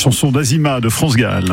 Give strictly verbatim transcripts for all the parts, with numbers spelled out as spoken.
chanson d'Azima de France Gall.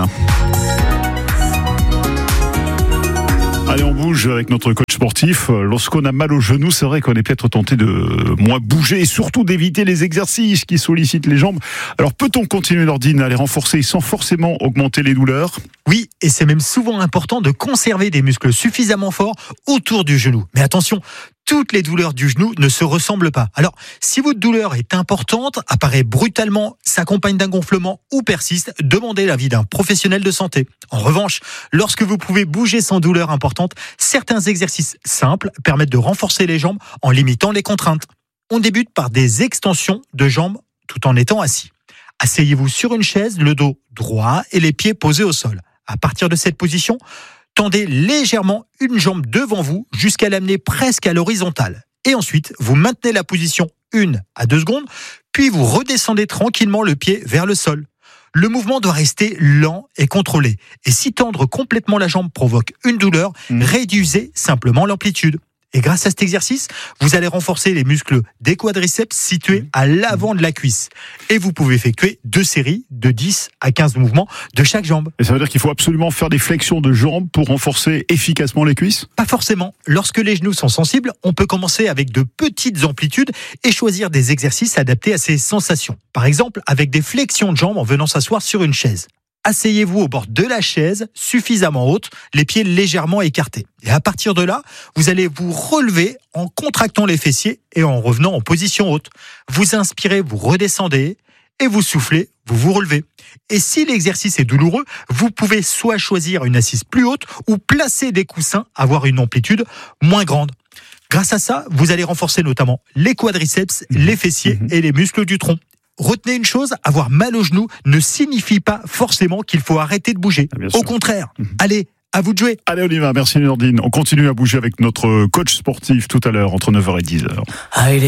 Allez, on bouge avec notre coach sportif. Lorsqu'on a mal au genou, c'est vrai qu'on est peut-être tenté de moins bouger et surtout d'éviter les exercices qui sollicitent les jambes. Alors, peut-on continuer, Nordine, à les renforcer sans forcément augmenter les douleurs ? Oui, et c'est même souvent important de conserver des muscles suffisamment forts autour du genou. Mais attention, toutes les douleurs du genou ne se ressemblent pas. Alors, si votre douleur est importante, apparaît brutalement, s'accompagne d'un gonflement ou persiste, demandez l'avis d'un professionnel de santé. En revanche, lorsque vous pouvez bouger sans douleur importante, certains exercices simples permettent de renforcer les jambes en limitant les contraintes. On débute par des extensions de jambes tout en étant assis. Asseyez-vous sur une chaise, le dos droit et les pieds posés au sol. À partir de cette position, tendez légèrement une jambe devant vous jusqu'à l'amener presque à l'horizontale. Et ensuite, vous maintenez la position une à deux secondes, puis vous redescendez tranquillement le pied vers le sol. Le mouvement doit rester lent et contrôlé. Et si tendre complètement la jambe provoque une douleur, mmh. réduisez simplement l'amplitude. Et grâce à cet exercice, vous allez renforcer les muscles des quadriceps situés à l'avant de la cuisse. Et vous pouvez effectuer deux séries de dix à quinze mouvements de chaque jambe. Et ça veut dire qu'il faut absolument faire des flexions de jambes pour renforcer efficacement les cuisses ? Pas forcément. Lorsque les genoux sont sensibles, on peut commencer avec de petites amplitudes et choisir des exercices adaptés à ces sensations. Par exemple, avec des flexions de jambes en venant s'asseoir sur une chaise. Asseyez-vous au bord de la chaise, suffisamment haute, les pieds légèrement écartés. Et à partir de là, vous allez vous relever en contractant les fessiers et en revenant en position haute. Vous inspirez, vous redescendez et vous soufflez, vous vous relevez. Et si l'exercice est douloureux, vous pouvez soit choisir une assise plus haute ou placer des coussins, avoir une amplitude moins grande. Grâce à ça, vous allez renforcer notamment les quadriceps, les fessiers et les muscles du tronc. Retenez une chose, avoir mal au genou ne signifie pas forcément qu'il faut arrêter de bouger. Au contraire, mmh. allez, à vous de jouer. Allez, on y va, merci Nordine. On continue à bouger avec notre coach sportif tout à l'heure entre neuf heures et dix heures.